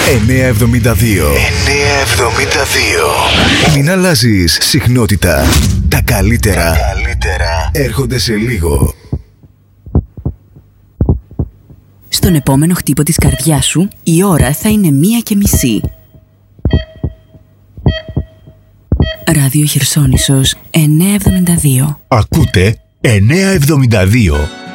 972. Μην αλλάζεις συχνότητα. Τα καλύτερα έρχονται σε λίγο. Στον επόμενο χτύπο της καρδιάς σου, η ώρα θα είναι 1:30. Ράδιο Χερσόνησος 972. Ακούτε 972.